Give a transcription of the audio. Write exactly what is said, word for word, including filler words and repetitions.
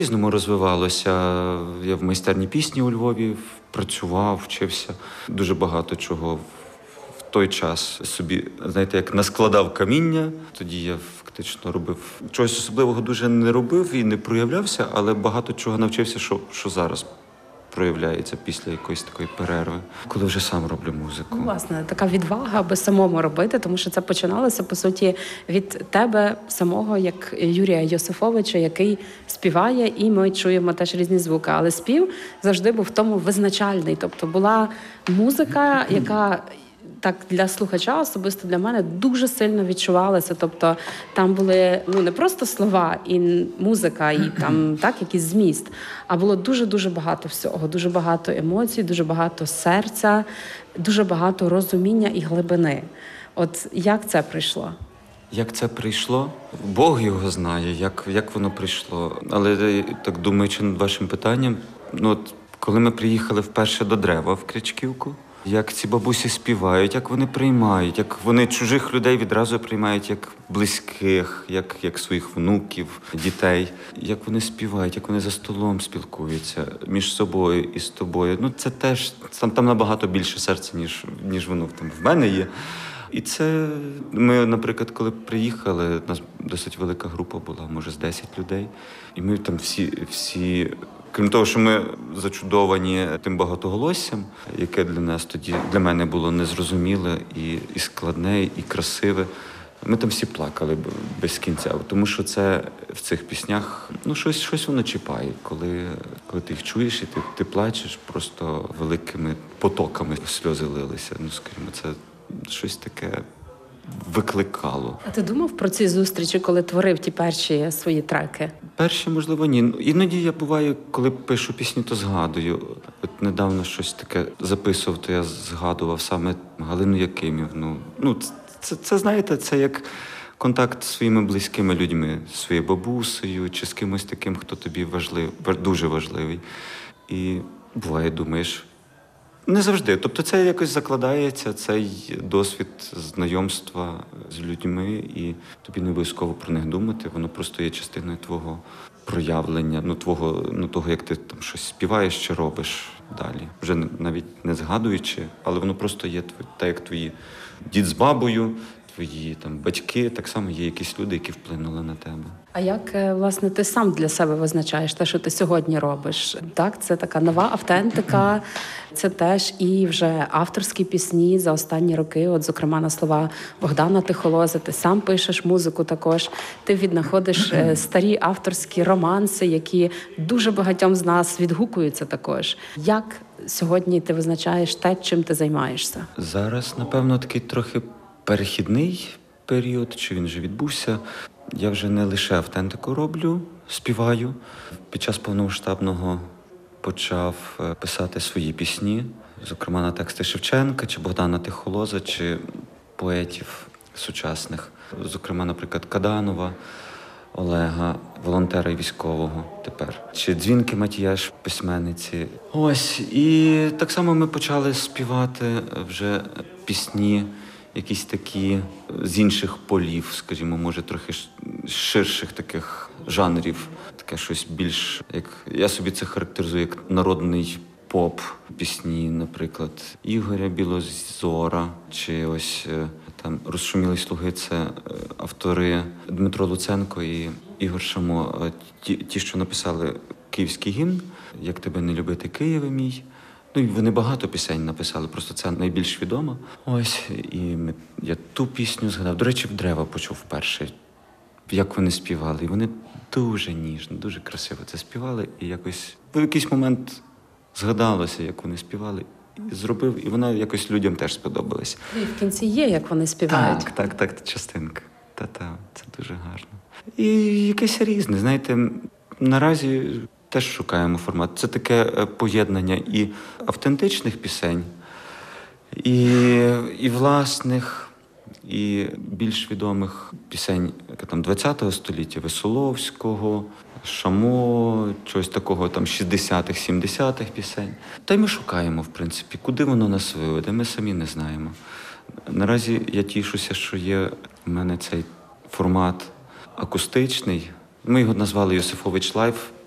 Різному розвивалося. Я в майстерні пісні у Львові працював, вчився. Дуже багато чого в той час собі, знаєте, як наскладав каміння. Тоді я фактично робив. Чогось особливого дуже не робив і не проявлявся, але багато чого навчився, що, що зараз проявляється після якоїсь такої перерви, коли вже сам роблю музику. Ну, власне, така відвага, аби самому робити, тому що це починалося, по суті, від тебе самого, як Юрія Йосифовича, який співає, і ми чуємо теж різні звуки. Але спів завжди був в тому визначальний. Тобто була музика, яка... Так, для слухача, особисто для мене, дуже сильно відчувалося. Тобто там були ну не просто слова і музика, і там так якийсь зміст, а було дуже-дуже багато всього, дуже багато емоцій, дуже багато серця, дуже багато розуміння і глибини. От як це прийшло? Як це прийшло? Бог його знає, як, як воно прийшло. Але так думаючи над вашим питанням, ну от коли ми приїхали вперше до Древа в Крячківку, як ці бабусі співають, як вони приймають, як вони чужих людей відразу приймають як близьких, як, як своїх внуків, дітей. Як вони співають, як вони за столом спілкуються між собою і з тобою. Ну це теж, там, там набагато більше серця, ніж, ніж воно там в мене є. І це, ми, наприклад, коли приїхали, у нас досить велика група була, може з десять людей. І ми там всі, всі, крім того, що ми зачудовані тим багатоголоссям, яке для нас тоді, для мене було незрозуміле і, і складне, і красиве. Ми там всі плакали без кінця, тому що це в цих піснях, ну, щось, щось воно чіпає, коли, коли ти їх чуєш і ти, ти плачеш, просто великими потоками сльози лилися, ну, скажімо, це щось таке викликало. А ти думав про ці зустрічі, коли творив ті перші свої треки? Перші, можливо, ні. Іноді я буваю, коли пишу пісні, то згадую. От недавно щось таке записував, то я згадував саме Галину Якимівну. Ну, це, це, знаєте, це як контакт з своїми близькими людьми, зі своєю бабусею чи з кимось таким, хто тобі важливий, дуже важливий. І буває, думаєш, не завжди. Тобто це якось закладається, цей досвід знайомства з людьми, і тобі не обов'язково про них думати, воно просто є частиною твого проявлення, ну, твого, ну, того, як ти там щось співаєш чи робиш далі. Вже навіть не згадуючи, але воно просто є, так як твої дід з бабою, твої там батьки, так само є якісь люди, які вплинули на тебе. А як, власне, ти сам для себе визначаєш те, що ти сьогодні робиш? Так, це така нова автентика, це теж і вже авторські пісні за останні роки, от, зокрема, на слова Богдана Тихолоза, ти сам пишеш музику також, ти віднаходиш старі авторські романси, які дуже багатьом з нас відгукуються також. Як сьогодні ти визначаєш те, чим ти займаєшся? Зараз, напевно, такий трохи перехідний період, чи він вже відбувся. Я вже не лише автентику роблю, співаю. Під час повномасштабного почав писати свої пісні, зокрема на тексти Шевченка, чи Богдана Тихолоза, чи поетів сучасних. Зокрема, наприклад, Каданова, Олега, волонтера і військового тепер. Чи Дзвінки Матіяш, письменниці. Ось, і так само ми почали співати вже пісні, якісь такі з інших полів, скажімо, може, трохи ширших таких жанрів. Таке щось більш, як я собі це характеризую, як народний поп, пісні, наприклад, Ігоря Білозора, чи ось там «Розшумілі слуги» – це автори Дмитро Луценко і Ігор Шамо, ті, ті, що написали київський гімн «Як тебе не любити, Києве мій». Ну, і вони багато пісень написали, просто це найбільш відомо. Ось, і ми, я ту пісню згадав. До речі, в Древа почув вперше, як вони співали. І вони дуже ніжно, дуже красиво це співали. І якось в якийсь момент згадалося, як вони співали. І зробив, і вона якось людям теж сподобалась. І в кінці є, як вони співають. Так, так, так, частинка. Та-та, це дуже гарно. І якесь різне, знаєте, наразі теж шукаємо формат. Це таке поєднання і автентичних пісень, і, і власних, і більш відомих пісень там, ХХ століття, Веселовського, Шамо, чогось такого там шістдесятих, сімдесятих пісень. Та й ми шукаємо, в принципі, куди воно нас виведе, ми самі не знаємо. Наразі я тішуся, що є в мене цей формат акустичний. Ми його назвали «Йосифович Лайф».